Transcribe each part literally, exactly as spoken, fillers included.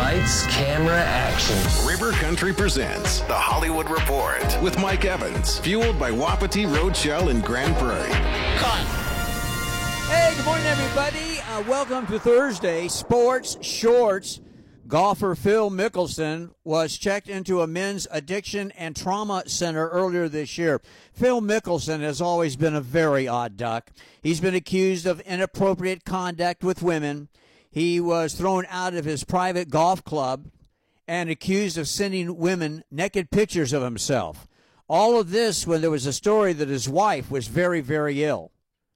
Lights, camera, action. River Country presents The Hollywood Report with Mike Evans, fueled by Wapiti Roadshell in Grand Prairie. Cut. Hey, good morning, everybody. Uh, welcome to Thursday Sports Shorts. Golfer Phil Mickelson was checked into a men's addiction and trauma center earlier this year. Phil Mickelson has always been a very odd duck. He's been accused of inappropriate conduct with women. He was thrown out of his private golf club and accused of sending women naked pictures of himself. All of this when there was a story that his wife was very, very ill.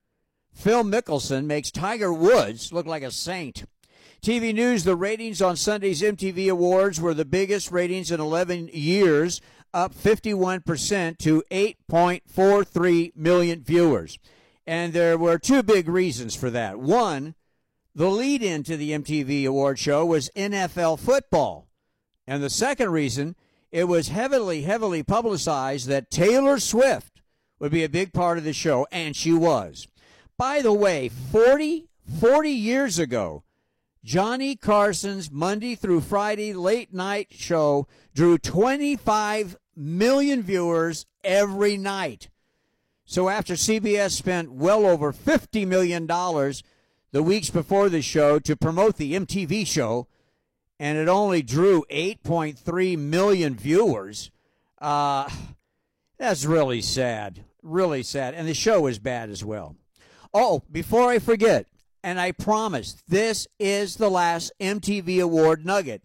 Phil Mickelson makes Tiger Woods look like a saint. T V News, the ratings on Sunday's M T V Awards were the biggest ratings in eleven years, up fifty-one percent to eight point four three million viewers. And there were two big reasons for that. One, the lead-in to the M T V Award show was N F L football. And the second reason, it was heavily, heavily publicized that Taylor Swift would be a big part of the show, and she was. By the way, forty, forty years ago, Johnny Carson's Monday through Friday late night show drew twenty-five million viewers every night. So after C B S spent well over fifty million dollars the weeks before the show to promote the M T V show, and it only drew eight point three million viewers, uh, that's really sad, really sad. And the show was bad as well. Oh, before I forget, and I promise this is the last M T V Award nugget.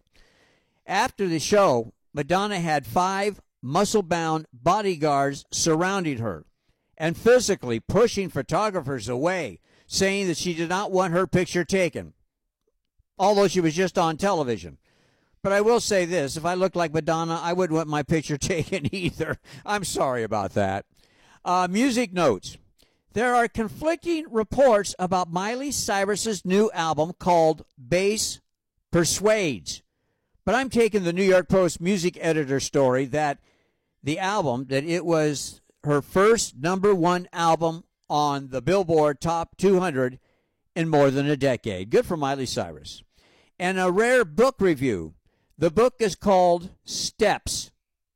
After the show, Madonna had five muscle-bound bodyguards surrounding her and physically pushing photographers away, saying that she did not want her picture taken, although she was just on television. But I will say this, if I looked like Madonna, I wouldn't want my picture taken either. I'm sorry about that. Uh, music notes. There are conflicting reports about Miley Cyrus's new album called Bass Persuades. But I'm taking the New York Post music editor story that the album, that it was her first number one album on the Billboard Top two hundred in more than a decade. Good for Miley Cyrus. And a rare book review. The book is called Steps.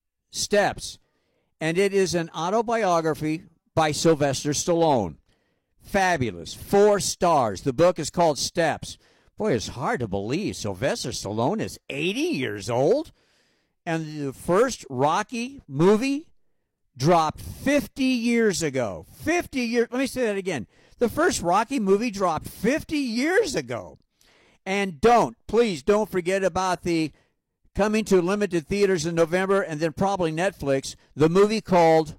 Steps. And it is an autobiography by Sylvester Stallone. Fabulous. Four stars. The book is called Steps. Boy, it's hard to believe Sylvester Stallone is eighty years old. And the first Rocky movie dropped fifty years ago. fifty years. Let me say that again. The first Rocky movie dropped fifty years ago. And don't, please don't forget about the coming to limited theaters in November and then probably Netflix, the movie called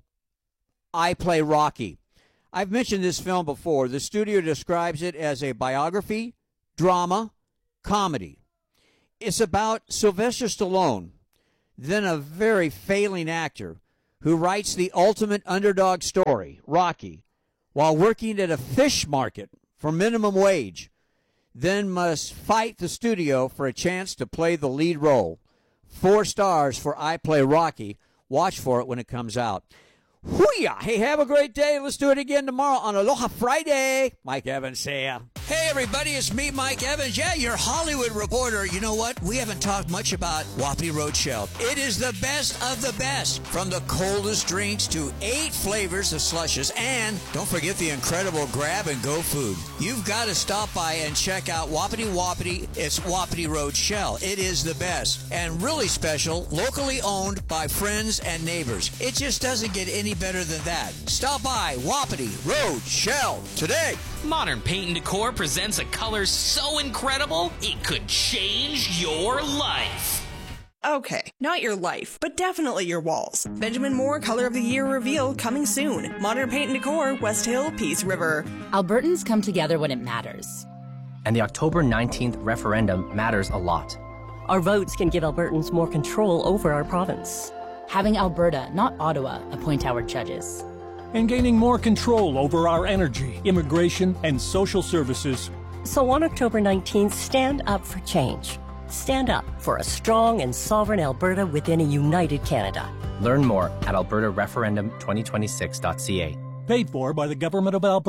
I Play Rocky. I've mentioned this film before. The studio describes it as a biography, drama, comedy. It's about Sylvester Stallone, then a very failing actor who writes the ultimate underdog story, Rocky, while working at a fish market for minimum wage, then must fight the studio for a chance to play the lead role. Four stars for I Play Rocky. Watch for it when it comes out. Hoo-yah! Hey, have a great day. Let's do it again tomorrow on Aloha Friday. Mike Evans here. Hey, everybody, it's me, Mike Evans. Yeah, your Hollywood reporter. You know what? We haven't talked much about Wapiti Roadshell. It is the best of the best. From the coldest drinks to eight flavors of slushes. And don't forget the incredible grab-and-go food. You've got to stop by and check out Wapiti Wapiti. It's Wapiti Roadshell. It is the best. And really special, locally owned by friends and neighbors. It just doesn't get any better than that. Stop by Wapiti Roadshell today. Modern Paint and Decor presents a color so incredible, it could change your life. Okay, not your life, but definitely your walls. Benjamin Moore Color of the Year reveal coming soon. Modern Paint and Decor, West Hill, Peace River. Albertans come together when it matters. And the October nineteenth referendum matters a lot. Our votes can give Albertans more control over our province. Having Alberta, not Ottawa, appoint our judges. And gaining more control over our energy, immigration, and social services. So on October nineteenth, stand up for change. Stand up for a strong and sovereign Alberta within a united Canada. Learn more at alberta referendum twenty twenty-six dot c a. Paid for by the Government of Alberta.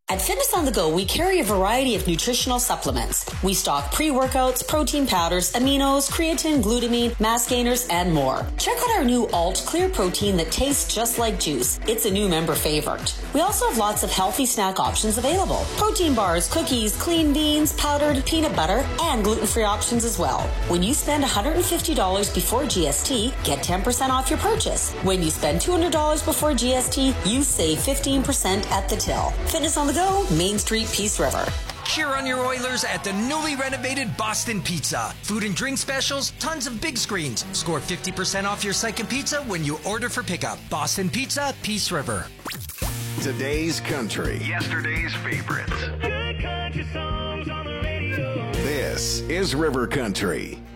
At Fitness on the Go, we carry a variety of nutritional supplements. We stock pre-workouts, protein powders, aminos, creatine, glutamine, mass gainers, and more. Check out our new Alt Clear Protein that tastes just like juice. It's a new member favorite. We also have lots of healthy snack options available. Protein bars, cookies, clean beans, powdered peanut butter, and gluten-free options as well. When you spend one hundred fifty dollars before G S T, get ten percent off your purchase. When you spend two hundred dollars before G S T, you save fifteen percent at the till. Fitness on the Go, Main Street, Peace River. Cheer on your Oilers at the newly renovated Boston Pizza. Food and drink specials, tons of big screens. Score fifty percent off your second pizza when you order for pickup. Boston Pizza, Peace River. Today's country. Yesterday's favorites. Good country songs on the radio. This is River Country.